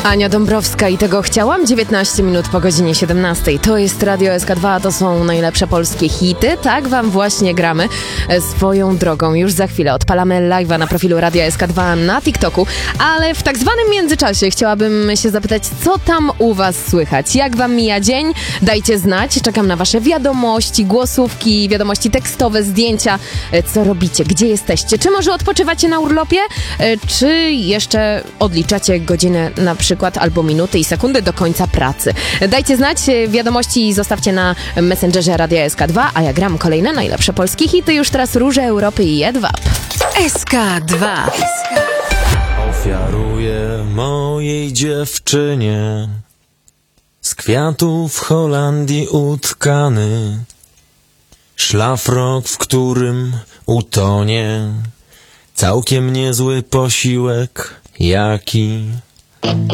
Ania Dąbrowska i tego chciałam. 19 minut po godzinie 17. To jest Radio SK2, to są najlepsze polskie hity. Tak wam właśnie gramy. Swoją drogą już za chwilę odpalamy live'a na profilu Radia SK2 na TikToku, ale w tak zwanym międzyczasie chciałabym się zapytać, co tam u was słychać? Jak wam mija dzień? Dajcie znać. Czekam na wasze wiadomości, głosówki, wiadomości tekstowe, zdjęcia. Co robicie? Gdzie jesteście? Czy może odpoczywacie na urlopie? Czy jeszcze odliczacie godzinę na przykład albo minuty i sekundy do końca pracy? Dajcie znać, wiadomości zostawcie na Messengerze Radia SK2, a ja gram kolejne najlepsze polskie hity. Już teraz Róże Europy i Jedwab. SK2. Ofiaruję mojej dziewczynie z kwiatów w Holandii utkany szlafrok, w którym utonie całkiem niezły posiłek, jaki